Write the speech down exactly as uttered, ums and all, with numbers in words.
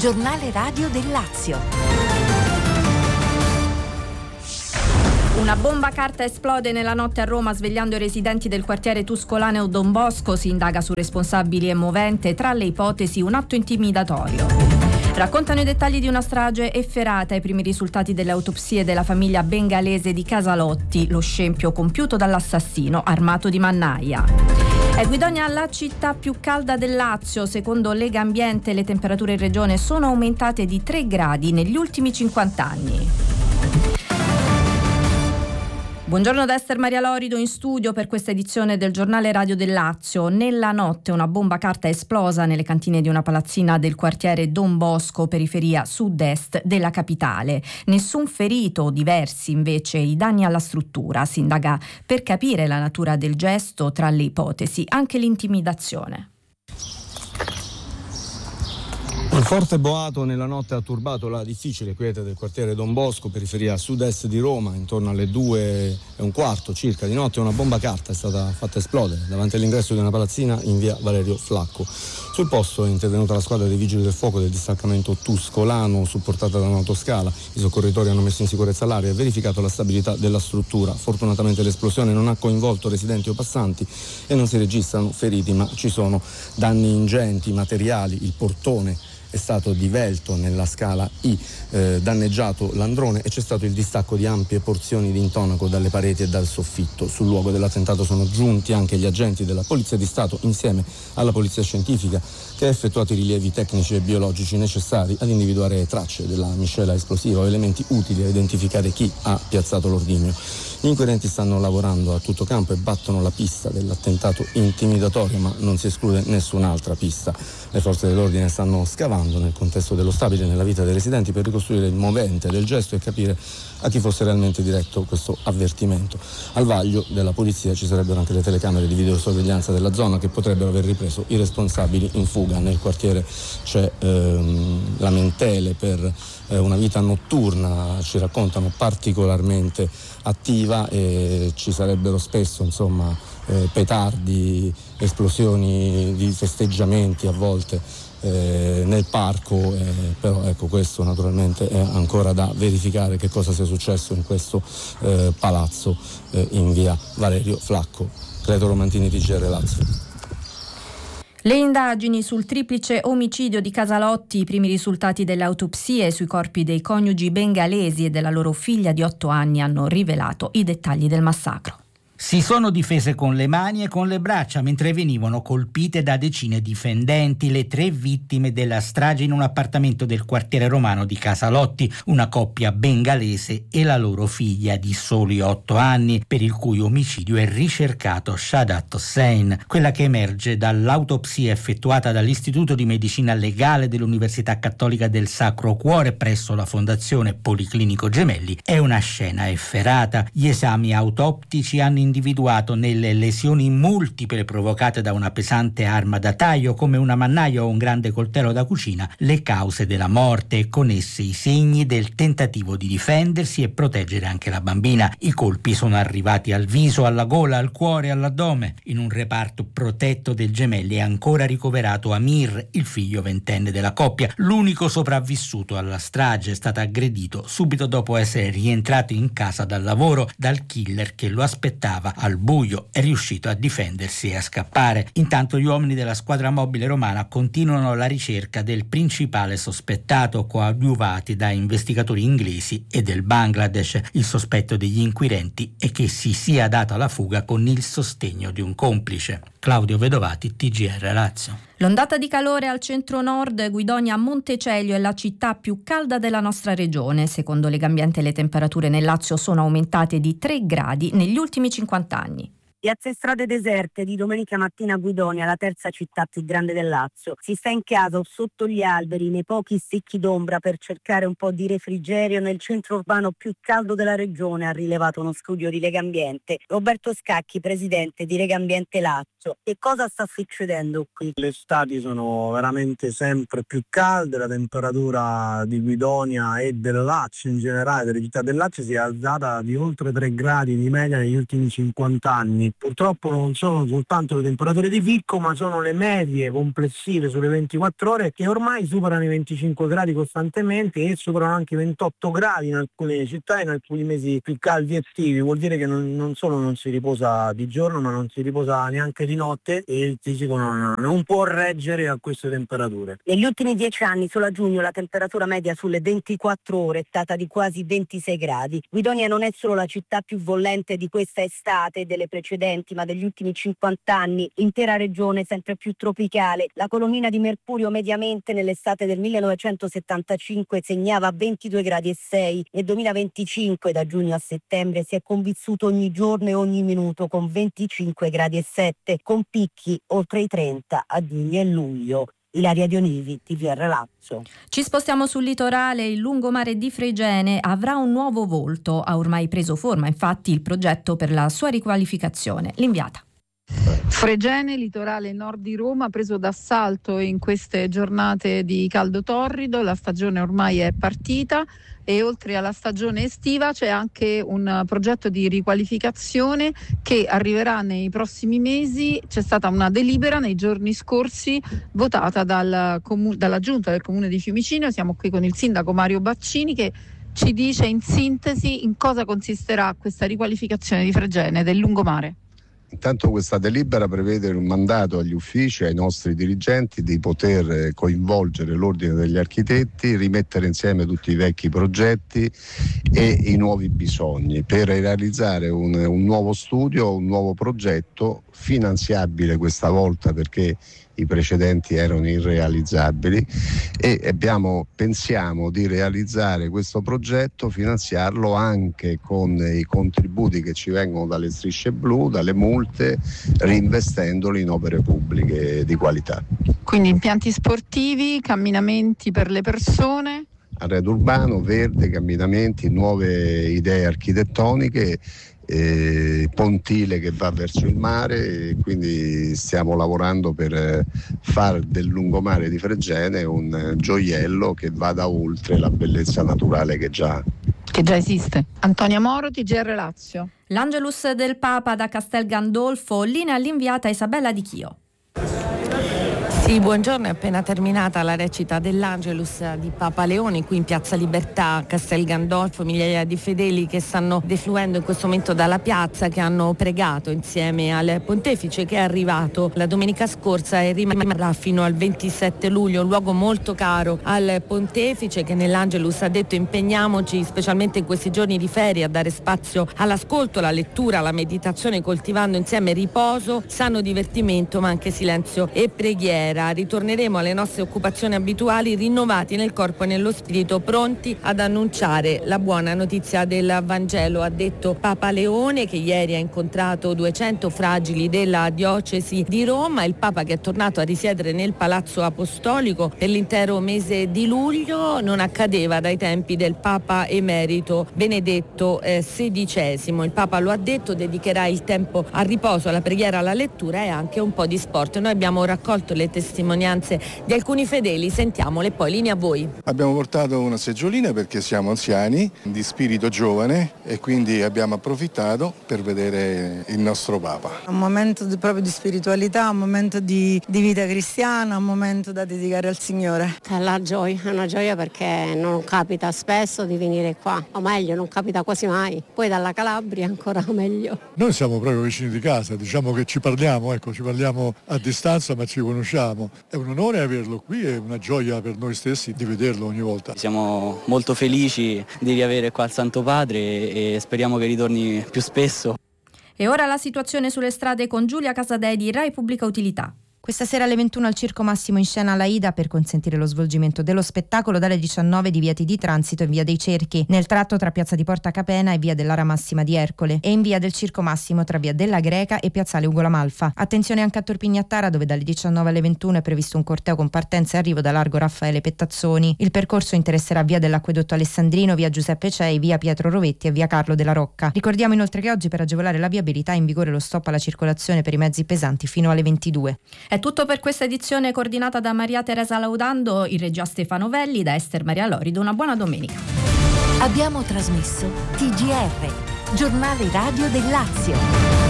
giornale radio del Lazio. Una bomba carta esplode nella notte a Roma, svegliando i residenti del quartiere tuscolano Don Bosco. Si indaga su responsabili e movente, tra le ipotesi un atto intimidatorio. Raccontano i dettagli di una strage efferata, i primi risultati delle autopsie della famiglia bengalese di Casalotti, lo scempio compiuto dall'assassino armato di mannaia. È Guidonia la città più calda del Lazio. Secondo Legambiente le temperature in regione sono aumentate di tre gradi negli ultimi cinquanta anni. Buongiorno da Ester Maria Lorido in studio per questa edizione del giornale radio del Lazio. Nella notte una bomba carta è esplosa nelle cantine di una palazzina del quartiere Don Bosco, periferia sud-est della capitale. Nessun ferito, diversi invece i danni alla struttura. Si indaga per capire la natura del gesto, tra le ipotesi anche l'intimidazione. Un forte boato nella notte ha turbato la difficile quiete del quartiere Don Bosco, periferia sud-est di Roma. Intorno alle due e un quarto circa di notte una bomba carta è stata fatta esplodere davanti all'ingresso di una palazzina in via Valerio Flacco. Sul posto è intervenuta la squadra dei vigili del fuoco del distaccamento tuscolano, supportata da un'autoscala. I soccorritori hanno messo in sicurezza l'area e verificato la stabilità della struttura. Fortunatamente l'esplosione non ha coinvolto residenti o passanti e non si registrano feriti, ma ci sono danni ingenti, materiali. Il portone è stato divelto nella scala I, eh, danneggiato l'androne e c'è stato il distacco di ampie porzioni di intonaco dalle pareti e dal soffitto. Sul luogo dell'attentato sono giunti anche gli agenti della Polizia di Stato insieme alla Polizia Scientifica, che ha effettuato i rilievi tecnici e biologici necessari ad individuare tracce della miscela esplosiva o elementi utili a identificare chi ha piazzato l'ordigno. Gli inquirenti stanno lavorando a tutto campo e battono la pista dell'attentato intimidatorio, ma non si esclude nessun'altra pista. Le forze dell'ordine stanno scavando nel contesto dello stabile e nella vita dei residenti per ricostruire il movente del gesto e capire a chi fosse realmente diretto questo avvertimento. Al vaglio della polizia ci sarebbero anche le telecamere di videosorveglianza della zona che potrebbero aver ripreso i responsabili in fuga. Nel quartiere c'è ehm, lamentele per eh, una vita notturna, ci raccontano, particolarmente attiva, e ci sarebbero spesso insomma eh, petardi, esplosioni di festeggiamenti a volte eh, nel parco, eh, però ecco, questo naturalmente è ancora da verificare, che cosa sia successo in questo eh, palazzo eh, in via Valerio Flacco. Cleto Romantini, T G R Lazio. Le indagini sul triplice omicidio di Casalotti, i primi risultati delle autopsie sui corpi dei coniugi bengalesi e della loro figlia di otto anni hanno rivelato i dettagli del massacro. Si sono difese con le mani e con le braccia mentre venivano colpite da decine di fendenti le tre vittime della strage in un appartamento del quartiere romano di Casalotti, una coppia bengalese e la loro figlia di soli otto anni, per il cui omicidio è ricercato Shadat Hossein. Quella che emerge dall'autopsia effettuata dall'Istituto di Medicina Legale dell'Università Cattolica del Sacro Cuore presso la Fondazione Policlinico Gemelli è una scena efferata. Gli esami autoptici hanno individuato nelle lesioni multiple provocate da una pesante arma da taglio come una mannaia o un grande coltello da cucina le cause della morte e con esse i segni del tentativo di difendersi e proteggere anche la bambina. I colpi sono arrivati al viso, alla gola, al cuore e all'addome. In un reparto protetto del Gemelli è ancora ricoverato Amir, il figlio ventenne della coppia. L'unico sopravvissuto alla strage è stato aggredito subito dopo essere rientrato in casa dal lavoro dal killer che lo aspettava al buio. È riuscito a difendersi e a scappare. Intanto gli uomini della squadra mobile romana continuano la ricerca del principale sospettato, coadiuvati da investigatori inglesi e del Bangladesh. Il sospetto degli inquirenti è che si sia dato alla fuga con il sostegno di un complice. Claudio Vedovati, T G R Lazio. L'ondata di calore al centro-nord, Guidonia Montecelio è la città più calda della nostra regione. Secondo Legambiente le temperature nel Lazio sono aumentate di tre gradi negli ultimi cinquanta anni. Piazze strade deserte di domenica mattina a Guidonia, la terza città più grande del Lazio. Si sta in casa o sotto gli alberi, nei pochi stecchi d'ombra, per cercare un po' di refrigerio nel centro urbano più caldo della regione, ha rilevato uno studio di Legambiente. Roberto Scacchi, presidente di Legambiente Lazio. Che cosa sta succedendo qui? Le estati sono veramente sempre più calde, la temperatura di Guidonia e del Lazio in generale, delle città del Lazio, si è alzata di oltre tre gradi di media negli ultimi cinquanta anni. purtroppo non sono soltanto le temperature di picco, ma sono le medie complessive sulle ventiquattro ore che ormai superano i venticinque gradi costantemente e superano anche i ventotto gradi in alcune città in alcuni mesi più caldi estivi. Vuol dire che non, non solo non si riposa di giorno, ma non si riposa neanche di notte e il fisico non, non può reggere a queste temperature. Negli ultimi dieci anni, solo a giugno, la temperatura media sulle ventiquattro ore è stata di quasi ventisei gradi. Guidonia non è solo la città più bollente di questa estate e delle precedenti, ma degli ultimi cinquanta anni, l'intera regione sempre più tropicale. La colonnina di mercurio mediamente nell'estate del millenovecentosettantacinque segnava ventidue gradi e sei, nel duemilaventicinque da giugno a settembre si è convissuto ogni giorno e ogni minuto con venticinque gradi e sette, con picchi oltre i trenta a giugno e luglio. Ilaria Dionivi, T V R Lazio. Ci spostiamo sul litorale. Il lungomare di Fregene avrà un nuovo volto. Ha ormai preso forma infatti il progetto per la sua riqualificazione. L'inviata. Fregene, litorale nord di Roma, preso d'assalto in queste giornate di caldo torrido. La stagione ormai è partita e oltre alla stagione estiva c'è anche un progetto di riqualificazione che arriverà nei prossimi mesi. C'è stata una delibera nei giorni scorsi votata dal comu- dalla giunta del comune di Fiumicino. Siamo qui con il sindaco Mario Baccini che ci dice in sintesi in cosa consisterà questa riqualificazione di Fregene del lungomare. Intanto questa delibera prevede un mandato agli uffici, ai nostri dirigenti, di poter coinvolgere l'ordine degli architetti, rimettere insieme tutti i vecchi progetti e i nuovi bisogni per realizzare un, un nuovo studio, un nuovo progetto finanziabile questa volta perché i precedenti erano irrealizzabili e abbiamo, pensiamo di realizzare questo progetto, finanziarlo anche con i contributi che ci vengono dalle strisce blu, dalle multe, reinvestendoli in opere pubbliche di qualità. Quindi impianti sportivi, camminamenti per le persone? Arredo urbano, verde, camminamenti, nuove idee architettoniche, Eh, pontile che va verso il mare e quindi stiamo lavorando per eh, far del lungomare di Fregene un eh, gioiello che vada oltre la bellezza naturale che già che già esiste. Antonia Moro, T G R Lazio. L'Angelus del Papa da Castel Gandolfo, linea all'inviata Isabella Di Chio. Sì, buongiorno, è appena terminata la recita dell'Angelus di Papa Leone qui in Piazza Libertà a Castel Gandolfo, migliaia di fedeli che stanno defluendo in questo momento dalla piazza, che hanno pregato insieme al pontefice che è arrivato la domenica scorsa e rimarrà fino al ventisette luglio, un luogo molto caro al pontefice che nell'Angelus ha detto impegniamoci specialmente in questi giorni di ferie a dare spazio all'ascolto, alla lettura, alla meditazione, coltivando insieme riposo, sano divertimento ma anche silenzio e preghiera. Ritorneremo alle nostre occupazioni abituali rinnovati nel corpo e nello spirito, pronti ad annunciare la buona notizia del Vangelo, ha detto Papa Leone, che ieri ha incontrato duecento fragili della diocesi di Roma. Il Papa, che è tornato a risiedere nel Palazzo Apostolico per l'intero mese di luglio, non accadeva dai tempi del Papa emerito Benedetto eh, sedicesimo. Il Papa lo ha detto, dedicherà il tempo al riposo, alla preghiera, alla lettura e anche un po' di sport. Noi abbiamo raccolto le testimonianze di alcuni fedeli, sentiamole, poi linea a voi. Abbiamo portato una seggiolina perché siamo anziani, di spirito giovane e quindi abbiamo approfittato per vedere il nostro Papa. Un momento di, proprio di spiritualità, un momento di, di vita cristiana, un momento da dedicare al Signore. La gioia, è una gioia perché non capita spesso di venire qua, o meglio non capita quasi mai, poi dalla Calabria ancora meglio. Noi siamo proprio vicini di casa, diciamo che ci parliamo, ecco, ci parliamo a distanza ma ci conosciamo. È un onore averlo qui, è una gioia per noi stessi di vederlo ogni volta. Siamo molto felici di riavere qua il Santo Padre e speriamo che ritorni più spesso. E ora la situazione sulle strade con Giulia Casadei di Rai Pubblica Utilità. Questa sera alle ventuno al Circo Massimo in scena l'Aida per consentire lo svolgimento dello spettacolo dalle diciannove divieti di transito in via dei Cerchi, nel tratto tra piazza di Porta Capena e via dell'Ara Massima di Ercole e in via del Circo Massimo tra via della Greca e piazzale Ugo La Malfa. Attenzione anche a Torpignattara dove dalle diciannove alle ventuno è previsto un corteo con partenza e arrivo da largo Raffaele Pettazzoni. Il percorso interesserà via dell'Acquedotto Alessandrino, via Giuseppe Cei, via Pietro Rovetti e via Carlo della Rocca. Ricordiamo inoltre che oggi per agevolare la viabilità è in vigore lo stop alla circolazione per i mezzi pesanti fino alle ventidue. È tutto per questa edizione coordinata da Maria Teresa Laudando, in regia Stefano Velli, da Ester Maria Lorido. Una buona domenica. Abbiamo trasmesso T G R, giornale radio del Lazio.